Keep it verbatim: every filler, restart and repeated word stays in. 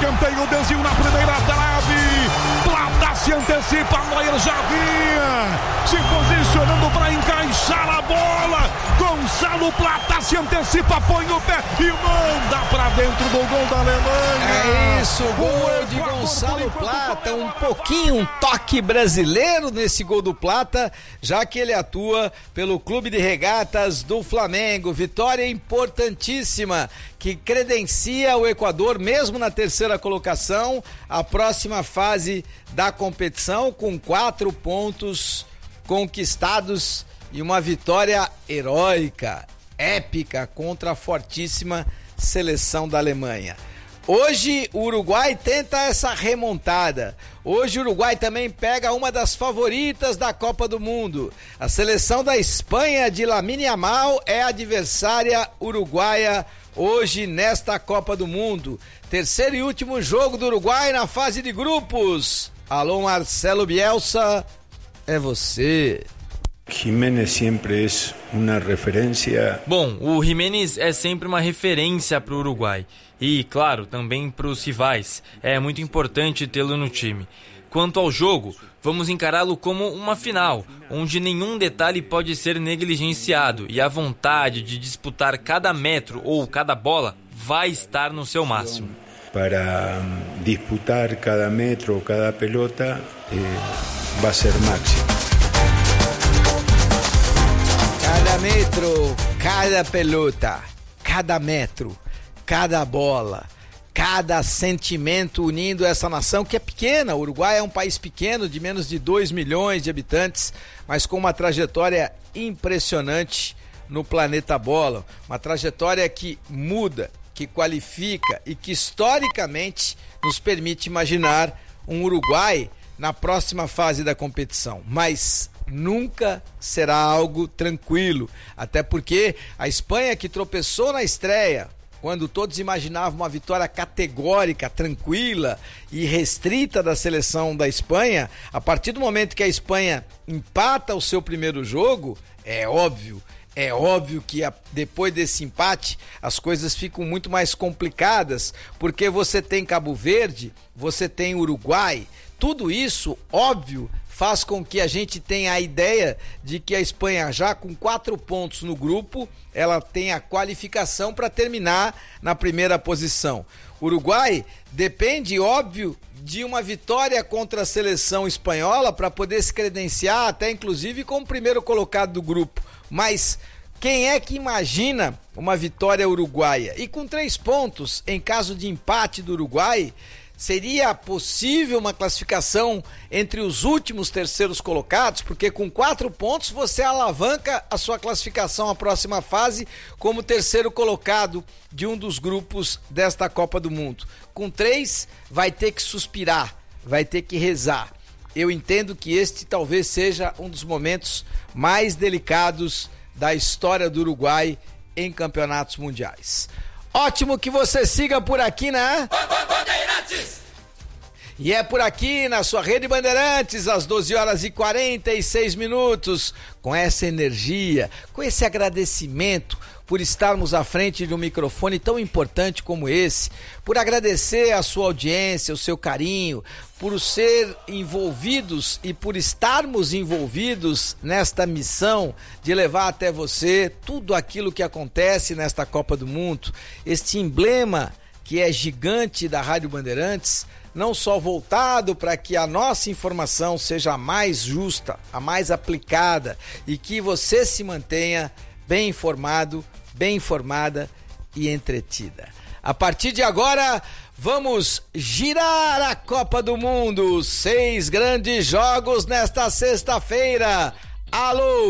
escanteio, desvio na primeira trave. Plata se antecipa, Neuer já vinha se posicionando para encaixar a bola. Gonçalo Plata se antecipa, põe o pé e manda para dentro do gol da Alemanha. É isso, gol de Gonçalo Plata, um pouquinho, um toque brasileiro nesse gol do Plata, já que ele atua pelo Clube de Regatas do Flamengo. Vitória importantíssima que credencia o Equador, mesmo na terceira colocação, a próxima fase da competição, com quatro pontos conquistados e uma vitória heróica, épica, contra a fortíssima seleção da Alemanha. Hoje o Uruguai tenta essa remontada. Hoje o Uruguai também pega uma das favoritas da Copa do Mundo. A seleção da Espanha de Lamine Yamal é a adversária uruguaia hoje nesta Copa do Mundo. Terceiro e último jogo do Uruguai na fase de grupos. Alô, Marcelo Bielsa, é você. Jiménez sempre é uma referência. Bom, o Jiménez é sempre uma referência para o Uruguai e, claro, também para os rivais. É muito importante tê-lo no time. Quanto ao jogo, vamos encará-lo como uma final, onde nenhum detalhe pode ser negligenciado e a vontade de disputar cada metro ou cada bola vai estar no seu máximo. Para disputar cada metro ou cada pelota, eh, vai ser máximo. Cada metro, cada pelota, cada metro, cada bola, cada sentimento unindo essa nação que é pequena. O Uruguai é um país pequeno, de menos de dois milhões de habitantes, mas com uma trajetória impressionante no planeta bola. Uma trajetória que muda, que qualifica e que historicamente nos permite imaginar um Uruguai na próxima fase da competição. Mas nunca será algo tranquilo, até porque a Espanha, que tropeçou na estreia, quando todos imaginavam uma vitória categórica, tranquila e restrita da seleção da Espanha, a partir do momento que a Espanha empata o seu primeiro jogo, é óbvio, é óbvio que a, depois desse empate as coisas ficam muito mais complicadas, porque você tem Cabo Verde, você tem Uruguai, tudo isso, óbvio, faz com que a gente tenha a ideia de que a Espanha, já com quatro pontos no grupo, ela tem a qualificação para terminar na primeira posição. O Uruguai depende, óbvio, de uma vitória contra a seleção espanhola para poder se credenciar, até inclusive como primeiro colocado do grupo. Mas quem é que imagina uma vitória uruguaia? E com três pontos, em caso de empate do Uruguai, seria possível uma classificação entre os últimos terceiros colocados, porque com quatro pontos você alavanca a sua classificação à próxima fase como terceiro colocado de um dos grupos desta Copa do Mundo. Com três, vai ter que suspirar, vai ter que rezar. Eu entendo que este talvez seja um dos momentos mais delicados da história do Uruguai em campeonatos mundiais. Ótimo que você siga por aqui, né? Bandeirantes! E é por aqui, na sua Rede Bandeirantes, às doze horas e quarenta e seis minutos, com essa energia, com esse agradecimento por estarmos à frente de um microfone tão importante como esse, por agradecer a sua audiência, o seu carinho, por ser envolvidos e por estarmos envolvidos nesta missão de levar até você tudo aquilo que acontece nesta Copa do Mundo, este emblema que é gigante da Rádio Bandeirantes, não só voltado para que a nossa informação seja a mais justa, a mais aplicada e que você se mantenha bem informado, bem informada e entretida. A partir de agora, vamos girar a Copa do Mundo. Seis grandes jogos nesta sexta-feira. Alô!